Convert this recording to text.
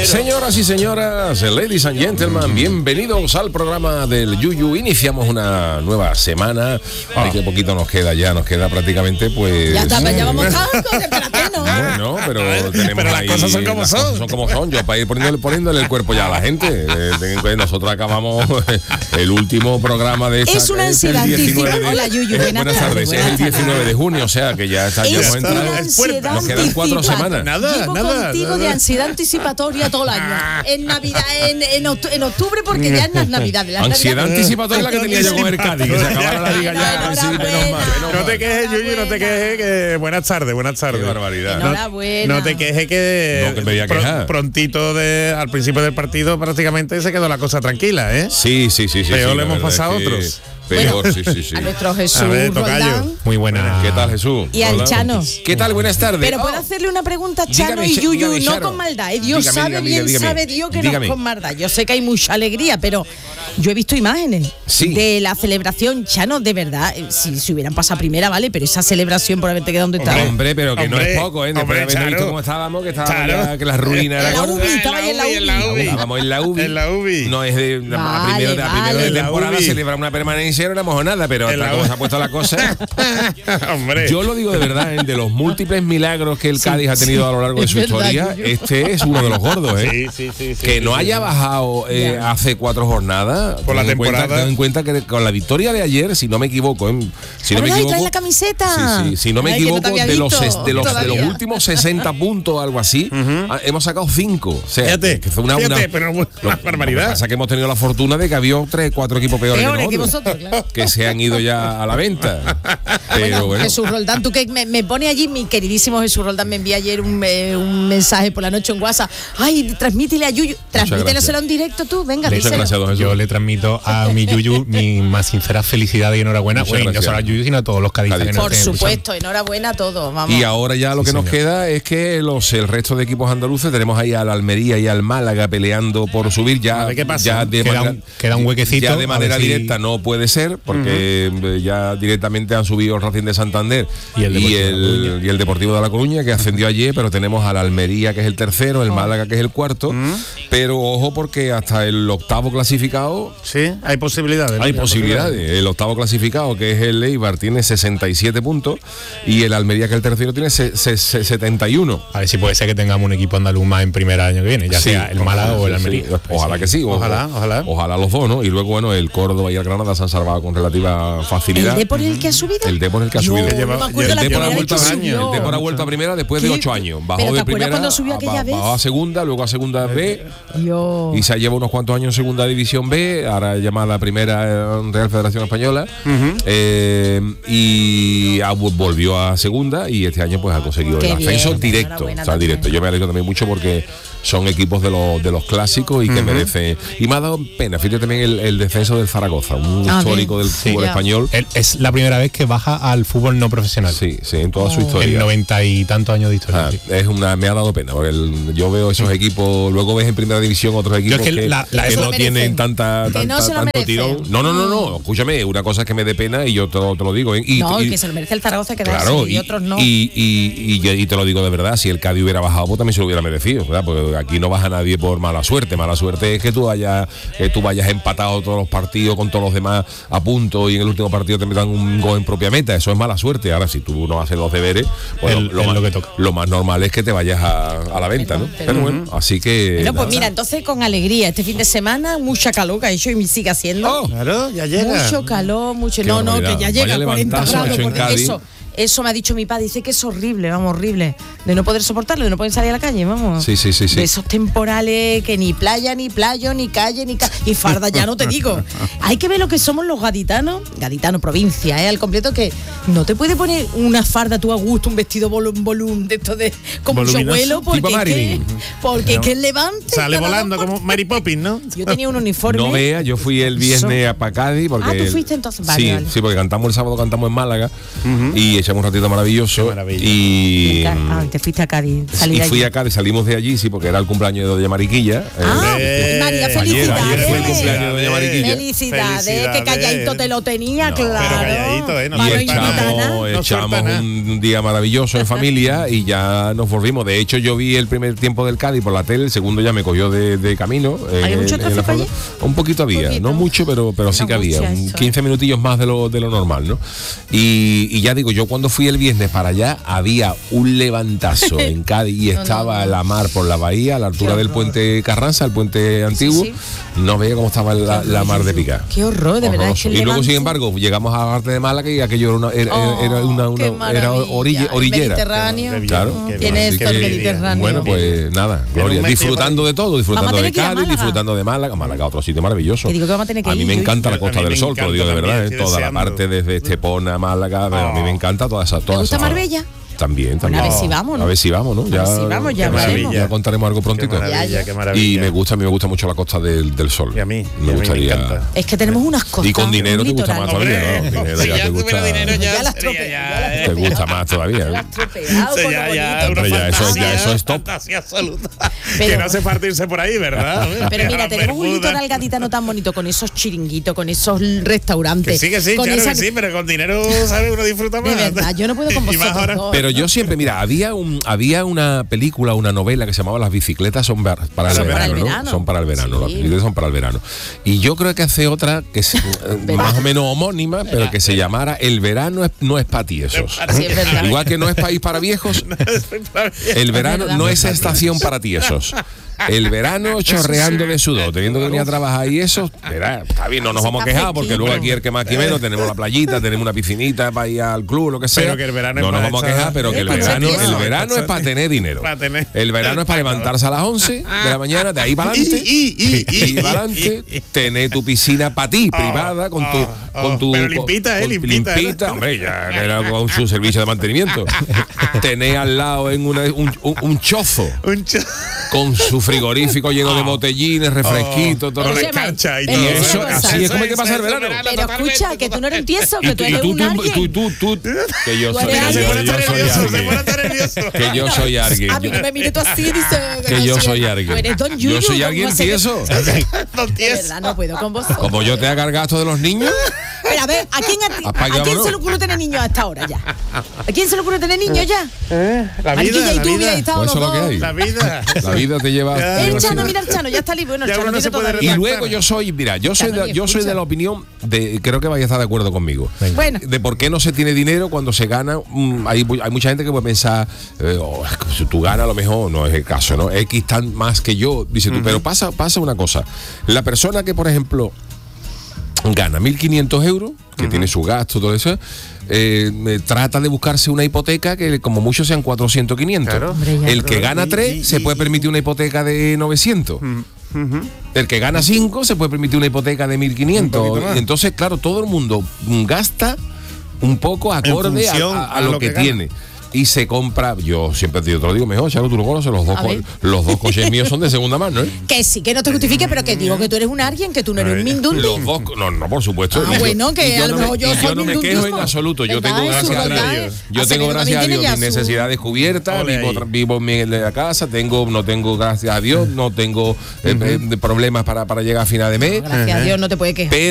Señoras y señores, ladies and gentlemen, bienvenidos al programa del Yuyu. Iniciamos una nueva semana. Ay, qué poquito nos queda ya, nos queda prácticamente pues... Ya está, ya vamos espérate, ¿no? Bueno, pero tenemos pero las ahí, cosas son como las son. cosas son como son. Yo para ir poniéndole el cuerpo ya a la gente. Nosotros acabamos el último programa de esta. Es una ansiedad el 19 de... Hola, Yuyu, buenas tardes. Es el 19 de junio, o sea que ya está. Es hemos entrado. una ansiedad Nos quedan 4 semanas. Llevo contigo de ansiedad anticipatoria todo el año. En Navidad, en octubre, porque ya en las Navidades. Ansiedad anticipatoria la que tenía yo con el Cádiz, que se acabara la liga ya. Sí, menos mal. No te quejes, Yuyu, no te quejes, que buenas tardes. Qué barbaridad. Enhorabuena. No te quejes que, No, que me voy a quejar. Prontito al principio del partido prácticamente se quedó la cosa tranquila, ¿eh? Sí. Peor le hemos pasado a otros. Peor, sí. A nuestro Jesús A ver, tocayo. Roldán. Muy buena. ¿Qué tal, Jesús? Y al Hola. Chano. ¿Qué tal? Buenas tardes. Pero puedo hacerle una pregunta a Chano Dígame, y Yuyu, dígame, no Charo. con maldad. Dios Dígame, sabe bien, dígame. sabe Dios que no Dígame. es con maldad. Yo sé que hay mucha alegría, pero yo he visto imágenes de la celebración. Chano, de verdad, si hubieran pasado primera, vale, pero esa celebración por haberte quedado donde estaba. Hombre, pero que no Hombre, es poco, ¿eh? Después de haber Charo. visto cómo estábamos, que estábamos Charo. ya, que la ruina era En la gorda. UBI, estaba ahí en la UBI. Estábamos en la UBI. En la UBI. No es de a primero de vale. temporada UBI. celebrar una permanencia, no éramos nada, pero En hasta la cómo UBI. se ha puesto la cosa. Hombre. Yo lo digo de verdad, de los múltiples milagros que el Cádiz ha tenido a lo largo de su Es verdad, historia, Yuyu. este es uno de los gordos, ¿eh? Sí. Que no haya bajado hace 4 jornadas Por la temporada. ten en cuenta que con la victoria de ayer, si no me equivoco, si no me ¿Verdad? Y equivoco, trae la camiseta. sí, si no me Ay, que no equivoco, te había de los visto todavía. últimos 60 puntos, algo así, hemos sacado 5. O sea, Fíjate, que fue una pero una barbaridad. Lo que pasa es que hemos tenido la fortuna de que había 3-4 equipos peores Peores que nosotros, vosotros, claro. que se han ido ya a la venta. Pero bueno. Jesús Roldán, tú que me pone allí, mi queridísimo Jesús Roldán me envía ayer un mensaje por la noche en WhatsApp. Ay, transmítele a Yuyu, transmítelo en directo tú, venga, Muchas díselo. gracias, don Jesús. Yo le transmito a mi Yuyu mi más sincera felicidad y enhorabuena. Muchas Bueno, no gracias. solo a Yuyu, sino a todos los cadistas que nos Por estén supuesto, enhorabuena a todos, vamos. Y ahora ya lo que Sí, nos señor. queda es que el resto de equipos andaluces, tenemos ahí al Almería y al Málaga peleando por subir. A ver qué pasa. Ya de Queda un huequecito, ya de a manera ver si- directa no puede ser, porque ya directamente han subido el Racing de Santander Y el Deportivo de La Coruña. y el Deportivo de La Coruña, que ascendió ayer, pero tenemos al Almería, que es el tercero, el Málaga, que es el cuarto. Pero ojo, porque hasta el octavo clasificado Sí, hay posibilidades. ¿no? hay posibilidades. El octavo clasificado, que es el Eibar, tiene 67 puntos y el Almería, que es el tercero, tiene 71. A ver si puede ser que tengamos un equipo andaluz más en primer año que viene, ya Sí, sea el Málaga o el Almería. sí. Ojalá que sí. Ojalá. Ojalá los dos, ¿no? Y luego, bueno, el Córdoba y el Granada se han salvado con relativa facilidad. ¿El Depor es el que ha subido? El Depor es el que ha Yo subido. no me acuerdo El la Depor ha primera vuelto vez que a subió. el Depor ha vuelto a primera después de ¿Qué? 8 años. Bajó ¿Pero te de acuerdas primera, cuando subió aquella vez? bajó a segunda, luego a segunda B Dios. y se lleva unos cuantos años en segunda división B, ahora llamada primera Real Federación Española, y volvió a segunda y este año pues ha conseguido Qué el ascenso bien, directo. enhorabuena O sea, directo. también. Yo me alegro también mucho porque son equipos de los clásicos y que merecen. Y me ha dado pena, fíjate también el descenso del Zaragoza, un histórico bien. del fútbol ya. español. Es la primera vez que baja al fútbol no profesional. Sí, en toda su En historia. 90 y tantos años de historia. Ah, sí. me ha dado pena, porque yo veo esos equipos, luego ves en primera división otros equipos es que que la- que se lo no merecen. tienen Que no se lo tanto merecen. tirón. No, escúchame, una cosa es que me dé pena y yo te lo digo. Y Que se lo merece el Zaragoza quedarse claro, y otros no. y te lo digo de verdad, si el Cádiz hubiera bajado, pues también se lo hubiera merecido, ¿verdad? Porque aquí no baja nadie por mala suerte. Mala suerte es que tú vayas empatado todos los partidos con todos los demás a punto y en el último partido te metan un gol en propia meta. Eso es mala suerte. Ahora, si tú no haces los deberes, pues Es lo que toca. lo más normal es que te vayas a la venta, ¿no? Pero bueno, así que. Bueno, pues nada. mira, entonces con alegría, este fin de semana, mucha calor que ha hecho y sigue haciendo. Oh, Claro, ya llega. Mucho calor, mucho. Qué No, barbaridad. que ya llega Vaya a 40 levantazo grados. ha hecho en Porque Cádiz. eso me ha dicho mi padre, dice que es horrible, vamos, horrible. De no poder soportarlo, de no poder salir a la calle, vamos. Sí. De esos temporales que ni playa, ni playo, ni calle, y farda, ya no te digo. Hay que ver lo que somos los gaditanos, provincia, al completo, que no te puede poner una farda tú a gusto, un vestido volum de esto de con mucho Voluminoso. vuelo, Tipo porque Marilyn. que levante. Sale cada volando dos por como Mary Poppins, ¿no? Yo tenía un uniforme. No vea, yo fui el viernes a Cádiz porque Ah, ¿tú fuiste entonces? Vale, sí, vale. sí, porque cantamos el sábado, cantamos en Málaga y echamos un ratito maravilloso. Qué maravilla. Y te fuiste a Cádiz. y fui a Cádiz, salimos de allí, sí, porque era el cumpleaños de Doña Mariquilla. María, ayer felicidades. fue el cumpleaños de Doña Mariquilla. Felicidades, que calladito te lo tenía, claro. Pero calladito, ¿no? Mano Y gaditana. No echamos suelta nada. un día maravilloso en familia y ya nos volvimos. De hecho, yo vi el primer tiempo del Cádiz por la tele, el segundo ya me cogió de camino. ¿Hay mucho tráfico forma. allí? Un poquito había, Poquito. no mucho, pero sí que había. Angustia eso, 15 minutillos más de lo normal, ¿no? Y ya digo, yo cuando fui el viernes para allá, había un levantazo en Cádiz y estaba la mar por la bahía, a la altura Qué del horror. puente Carranza, el puente antiguo. sí. No veía cómo estaba la mar de picar. Qué horror, de verdad. Es que el Y luego, Levante- sin embargo, llegamos a la parte de Málaga y aquello era qué era maravilla. orillera. Mediterráneo. Claro. Qué Tiene bien, esto qué el bien. Mediterráneo. Bueno, pues nada, Gloria, un mes disfrutando de todo, disfrutando Vamos a de tener que ir a Cádiz, Málaga. disfrutando de Málaga. Málaga, otro sitio maravilloso. Que digo que vamos a tener que A mí ir, me yo- encanta la A Costa mí del me Sol, te lo digo de encanta verdad, también, toda la estoy parte desde Estepona, Málaga, pero a mí me encanta toda esa. ¿Te gusta Marbella? También. Bueno, a ver si vamos, ¿no? A ver si vamos, ¿no? A ver si vamos, ya Qué maravilla. ya contaremos algo prontito. Qué maravilla, Ya. qué maravilla. Y a mí me gusta mucho la Costa del Sol. Y a mí me gustaría. encanta. Es que tenemos unas costas. Y con dinero un te gusta litoral. más todavía, ¿no? Dinero si ya ya te tuviera gusta. dinero ya Ya las sería tropeo, ya, ya las Te tropeo. gusta más todavía. Las tropeado Eso con ya, lo ya, bonito una que ya, eso- fantasía, ya eso es top. fantasía absoluta. Pero- que no hace partirse por ahí, ¿verdad? Pero mira, Las tenemos un Bermudas. litoral gaditano tan bonito con esos chiringuitos, con esos restaurantes. Que sí, con claro esa- que sí, pero con dinero, ¿sabes? Uno disfruta De más. verdad, yo no puedo con Y más vosotros ahora- dos. Pero yo siempre, mira, había una película, una novela que se llamaba Las bicicletas son para el Son para el verano, ¿no? verano. Son para el verano, Sí. las bicicletas son para el verano. Y yo creo que hace otra que es más o menos homónima, pero que se llamara El verano no es para tiesos. Sí, es verdad. Igual que no es país para viejos, el verano verdad. no es estación para tiesos. El verano chorreando de sudor, teniendo que venir a trabajar y eso, verá, está bien, no nos Eso vamos a está quejar porque fresquito. luego aquí el que más que menos tenemos la playita, tenemos una piscinita para ir al club, lo que sea. Pero que el verano no es nos para vamos a echar- quejar, pero que el Para verano, echar el tieso. verano es para tener dinero. Para tener- El verano es para levantarse a las 11 de la mañana, de ahí para adelante. Y para adelante, tener tu piscina para ti, privada, con tu. Pero limpita, limpita, limpita, hombre, ya era con su servicio de mantenimiento. Tener al lado en un chozo Un ch- con su frigorífico lleno de botellines, refresquitos, todo con lo la que. Pero cancha y pero todo. Y eso, una cosa. así es como hay que pasar el verano. Pero escucha, que tú no eres un tieso, que tú eres un alguien. Que yo Tú soy, eres Se pone a yo estar soy nervioso, se alguien. pone a estar nervioso. Que yo soy alguien. A mí no me mires tú así, dice. Que yo soy alguien. Tú eres don Yuyu. Yo soy ¿cómo alguien va a ser que- tieso. Don De Ties. verdad, no puedo con vosotros. Como yo te haga el gasto de los niños. Pero a ver, ¿a quién Apagámonos. se le ocurre tener niños hasta ahora ya? ¿A quién se le ocurre tener niños ya? La Mariquilla y vida, tú la hubierais vida. estado Pues los eso es lo que dos. hay. La vida. La vida te lleva. Ya, El Digo, Chano, sí. mira el Chano, ya está libre. Bueno, el Ya Chano uno no tiene se puede toda la Y vida. luego yo soy escucha. de la opinión de, creo que vaya a estar de acuerdo conmigo. Bueno. De por qué no se tiene dinero cuando se gana. Hay mucha gente que puede pensar, si tú ganas a lo mejor, no es el caso, ¿no? X tan más que yo, dice tú, pero pasa una cosa. La persona que, por ejemplo, gana 1.500 euros, que tiene su gasto, todo eso, trata de buscarse una hipoteca que como mucho sean 400, 500. Claro. Hombre, ya. El que gana 3 se puede permitir una hipoteca de 900. El que gana 5 se puede permitir una hipoteca de Un 1.500. poquito más. Y entonces, claro, todo el mundo gasta un poco acorde función a lo que gana. tiene. Y se compra, yo siempre te lo digo mejor, Charo, tú lo conoces, los A ver. dos coches míos son de segunda mano, ¿eh? Que sí, que no te justifique, pero que digo que tú eres un alguien, que tú no eres un mindundi. Los dos, no, por supuesto. Ah, Y bueno, que y a lo mejor yo soy no me mindundi. quejo en absoluto. Yo ¿Verdad? tengo, Es su gracias a verdad, Dios, ¿eh? yo Hace tengo, que gracias a también Dios, tiene mis ya su- necesidades cubiertas, Ole ahí. vivo en la casa, no tengo, gracias a Dios, no tengo problemas para llegar a final de mes. Gracias a Dios no te puede quejar. Pero